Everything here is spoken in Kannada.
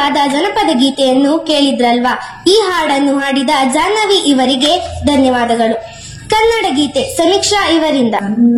ಸುಂದರವಾದ ಜನಪದ ಗೀತೆಯನ್ನು ಕೇಳಿದ್ರಲ್ವಾ? ಈ ಹಾಡನ್ನು ಹಾಡಿದ ಜಾಹ್ನವಿ ಇವರಿಗೆ ಧನ್ಯವಾದಗಳು. ಕನ್ನಡ ಗೀತೆ ಸಮೀಕ್ಷಾ ಇವರಿಂದ.